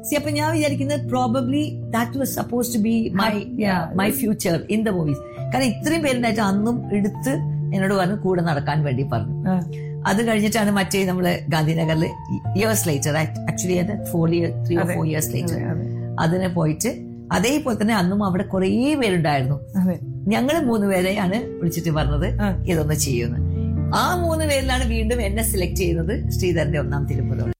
അപ്പൊ ഞാൻ വിചാരിക്കുന്നത് probably that was suppose to be my future in the movies. കാരണം ഇത്രയും പേരുണ്ടായിട്ട് അന്നും എടുത്ത് എന്നോട് പറഞ്ഞു കൂടെ നടക്കാൻ വേണ്ടി പറഞ്ഞു. അത് കഴിഞ്ഞിട്ടാണ് മറ്റേ നമ്മള് ഗാന്ധിനഗറിൽ ഇയേഴ്സ് ലേറ്റർ, ആക്ച്വലി അത് 3 or 4 years ലേറ്റർ അതിന് പോയിട്ട് അതേപോലെ തന്നെ അന്നും അവിടെ കുറേ പേരുണ്ടായിരുന്നു. ഞങ്ങള് 3 പേരെയാണ് വിളിച്ചിട്ട് പറഞ്ഞത് ഇതൊന്ന് ചെയ്യുന്നു. ആ 3 പേരിലാണ് വീണ്ടും എന്നെ സെലക്ട് ചെയ്യുന്നത് ശ്രീധരന്റെ 1ാം തിരുപ്പതം.